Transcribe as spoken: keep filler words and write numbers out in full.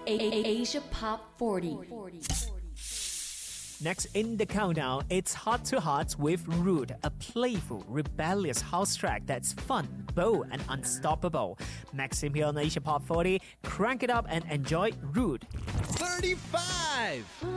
Asia Pop forty. Next in the countdown, it's Heart to Heart with Rude, a playful, rebellious house track that's fun, bold, and unstoppable. Maxim here on Asia Pop forty. Crank it up and enjoy Rude. thirty-five